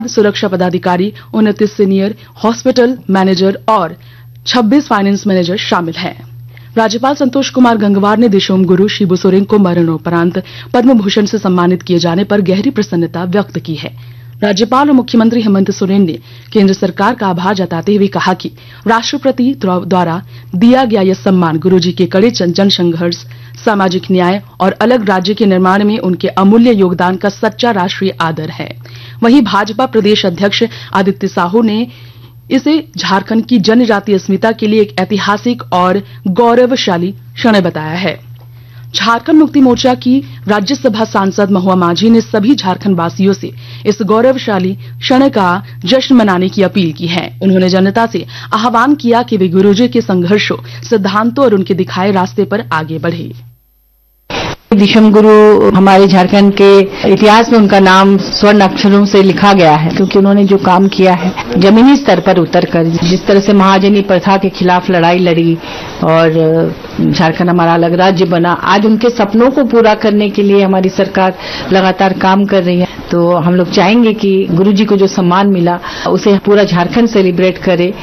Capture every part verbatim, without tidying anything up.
सुरक्षा पदाधिकारी, उनतीस सीनियर हॉस्पिटल मैनेजर और छब्बीस फाइनेंस मैनेजर शामिल हैं। राज्यपाल संतोष कुमार गंगवार ने दिशोम गुरु शिबू सोरेन को मरणोपरांत पद्म भूषण से सम्मानित किए जाने पर गहरी प्रसन्नता व्यक्त की है। राज्यपाल और मुख्यमंत्री हेमंत सोरेन ने केंद्र सरकार का आभार जताते हुए कहा कि राष्ट्रपति द्वारा दिया गया यह सम्मान गुरुजी के कड़े जन संघर्ष, सामाजिक न्याय और अलग राज्य के निर्माण में उनके अमूल्य योगदान का सच्चा राष्ट्रीय आदर है। वहीं भाजपा प्रदेश अध्यक्ष आदित्य साहू ने इसे झारखंड की जनजातीय अस्मिता के लिए एक ऐतिहासिक और गौरवशाली क्षण बताया है। झारखंड मुक्ति मोर्चा की राज्यसभा सांसद महुआ माझी ने सभी झारखंड वासियों से इस गौरवशाली क्षण का जश्न मनाने की अपील की है। उन्होंने जनता से आह्वान किया कि वे गुरुजी के संघर्षों, सिद्धांतों और उनके दिखाए रास्ते पर आगे बढ़े। दिशम गुरु हमारे झारखंड के इतिहास में उनका नाम स्वर्ण अक्षरों से लिखा गया है, क्योंकि उन्होंने जो काम किया है जमीनी स्तर पर उतरकर, जिस तरह से महाजनी प्रथा के खिलाफ लड़ाई लड़ी और झारखंड हमारा अलग राज्य बना। आज उनके सपनों को पूरा करने के लिए हमारी सरकार लगातार काम कर रही है। तो हम लोग चाहेंगे कि गुरुजी को जो सम्मान मिला उसे पूरा झारखंड सेलिब्रेट करे।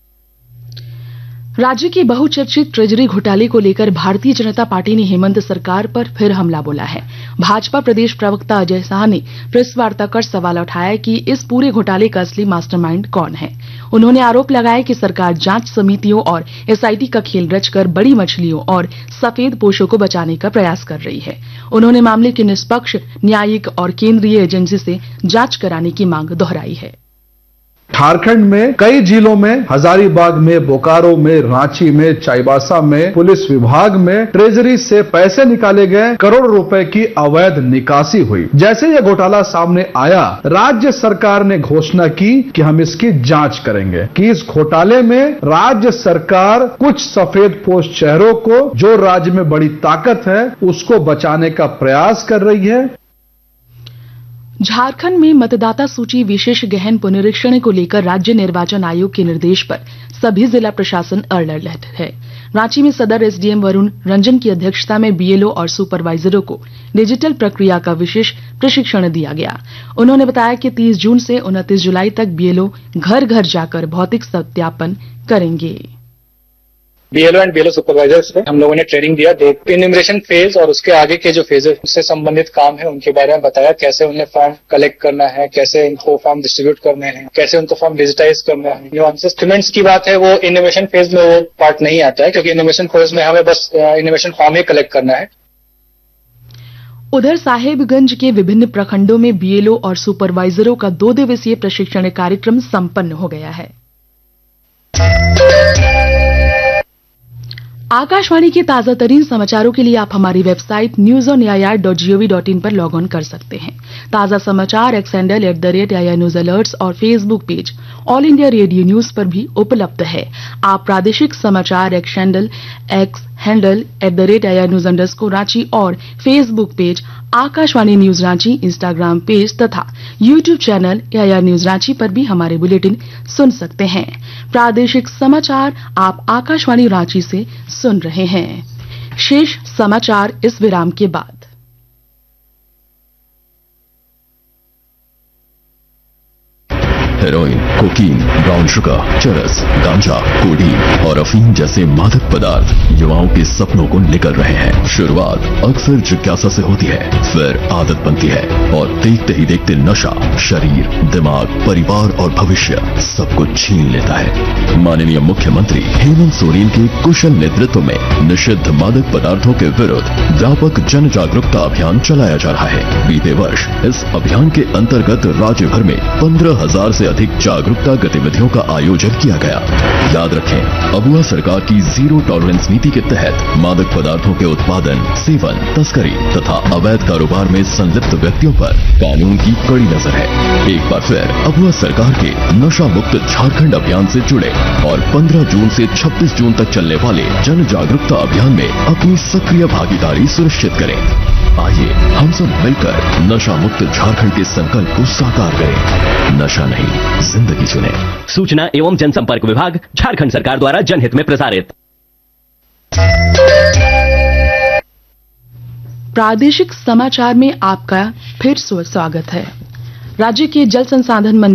राज्य के बहुचर्चित ट्रेजरी घोटाले को लेकर भारतीय जनता पार्टी ने हेमंत सरकार पर फिर हमला बोला है। भाजपा प्रदेश प्रवक्ता अजय शाह ने प्रेस वार्ता कर सवाल उठाया कि इस पूरे घोटाले का असली मास्टरमाइंड कौन है। उन्होंने आरोप लगाया कि सरकार जांच समितियों और एसआईटी का खेल रचकर बड़ी मछलियों और सफेद पोशों को बचाने का प्रयास कर रही है। उन्होंने मामले की निष्पक्ष, न्यायिक और केंद्रीय एजेंसी से जांच कराने की मांग दोहराई है। झारखंड में कई जिलों में, हजारीबाग में, बोकारो में, रांची में, चाईबासा में, पुलिस विभाग में ट्रेजरी से पैसे निकाले गए, करोड़ों रुपए की अवैध निकासी हुई। जैसे यह घोटाला सामने आया, राज्य सरकार ने घोषणा की कि हम इसकी जांच करेंगे कि इस घोटाले में राज्य सरकार कुछ सफेदपोश चेहरों को, जो राज्य में बड़ी ताकत है, उसको बचाने का प्रयास कर रही है। झारखंड में मतदाता सूची विशेष गहन पुनरीक्षण को लेकर राज्य निर्वाचन आयोग के निर्देश पर सभी जिला प्रशासन अलर्ट है। रांची में सदर एसडीएम वरुण रंजन की अध्यक्षता में बीएलओ और सुपरवाइजरों को डिजिटल प्रक्रिया का विशेष प्रशिक्षण दिया गया। उन्होंने बताया कि तीस जून से उनतीस जुलाई तक बीएलओ घर घर जाकर भौतिक सत्यापन करेंगे। बीएलओ एंड बीएलओ सुपरवाइजर्स को हम लोगों ने ट्रेनिंग दिया। इन्यूमरेशन फेज और उसके आगे के जो फेजेस से संबंधित काम है उनके बारे में बताया, कैसे उन्हें फॉर्म कलेक्ट करना है, कैसे इनको फॉर्म डिस्ट्रीब्यूट करने हैं, कैसे उनको फॉर्म डिजिटाइज करना है। जो डॉक्यूमेंट्स की बात है वो इन्यूमरेशन फेज में वो पार्ट नहीं आता है, क्योंकि इन्यूमरेशन फेज में हमें बस इन्यूमरेशन फॉर्म ही कलेक्ट करना है। उधर साहेबगंज के विभिन्न प्रखंडों में बीएलओ और सुपरवाइजरों का दो दिवसीय प्रशिक्षण कार्यक्रम संपन्न हो गया है। आकाशवाणी के ताजा तरीन समाचारों के लिए आप हमारी website news on AIR dot gov dot in पर लॉग ऑन कर सकते हैं। ताजा समाचार x handle at the rate AIR news alerts और Facebook page all India radio news पर भी उपलब्ध है। आप प्रादेशिक समाचार x handle x handle at the rate AIR news underscore Ranchi और Facebook page Akashvani news Ranchi, Instagram page तथा YouTube channel AIR news Ranchi पर भी हमारे बुलेटिन सुन सकते हैं। प्रादेशिक समाचार आप आकाशवाणी रांची से सुन रहे हैं। शेष समाचार इस विराम के बाद। हेरोइन, कोकीन, ब्राउन शुगर, चरस, गांजा, कोडीन और अफीम जैसे मादक पदार्थ युवाओं के सपनों को निकल रहे हैं। शुरुआत अक्सर जिज्ञासा से होती है, फिर आदत बनती है और देखते ही देखते नशा शरीर, दिमाग, परिवार और भविष्य सब कुछ छीन लेता है। माननीय मुख्यमंत्री हेमंत सोरेन के कुशल नेतृत्व में निषिद्ध मादक पदार्थों के विरुद्ध व्यापक जन जागरूकता अभियान चलाया जा रहा है। बीते वर्ष इस अभियान के अंतर्गत राज्य भर में पंद्रह हजार से अधिक जागरूकता गतिविधियों का आयोजन किया गया। याद रखें, अबुआ सरकार की जीरो टॉलरेंस नीति के तहत मादक पदार्थों के उत्पादन, सेवन, तस्करी तथा अवैध कारोबार में संलिप्त व्यक्तियों पर कानून की कड़ी नजर है। एक बार फिर अबुआ सरकार के नशा मुक्त झारखंड अभियान से जुड़े और पंद्रह जून से छब्बीस जून तक चलने वाले जन जागरूकता अभियान में अपनी सक्रिय भागीदारी सुनिश्चित करें। आइए हम सब मिलकर नशा मुक्त झारखंड के संकल्प को साकार करें। नशा नहीं, जिंदगी चुने। सूचना एवं जनसंपर्क विभाग, झारखंड सरकार द्वारा जनहित में प्रसारित। प्रादेशिक समाचार में आपका फिर स्वागत है। राज्य के जल संसाधन मंत्री